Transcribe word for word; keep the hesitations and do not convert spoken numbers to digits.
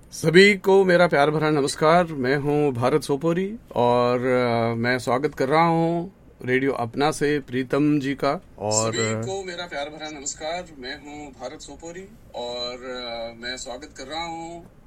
सभी को मेरा प्यार भरा नमस्कार। मैं हूं भारत सोपोरी और अ, मैं स्वागत कर रहा हूं रेडियो अपना से प्रीतम जी का। और सभी को मेरा प्यार भरा नमस्कार। मैं हूं भारत सोपोरी और अ, मैं स्वागत कर रहा हूं